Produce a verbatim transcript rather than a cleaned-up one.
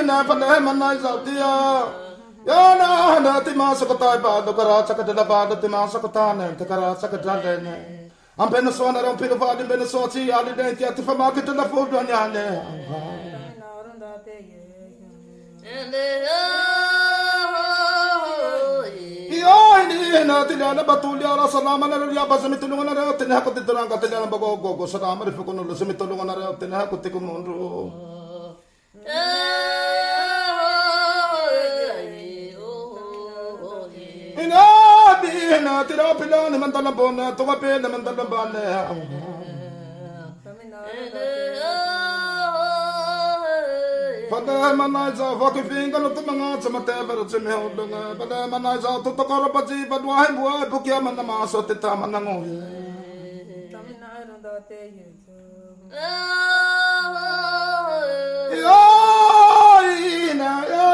na pale manai sautia. Yana na timasa kotai ba do karacha kadala ba do timasa kotane te karacha kadala ne. Am pena sona ram pena ba pena soti ali de ti ati fama ke tela fo do nyane. Yo ni na tilana batulia ra salama na ya basami tulungan na tinha ko titurang ka tilana bago go go salama ri ko no sami tulungan na tinha ko te ko munro. Ina bi na tira pilana mandala bona to ka pela mandala bana. Pada manai za vakit finga no to mga chamate pero chime hodanga pada manai za to to karo paji badwa hai bua bukia man ma so te ta man ngo tamina ro da te ye yo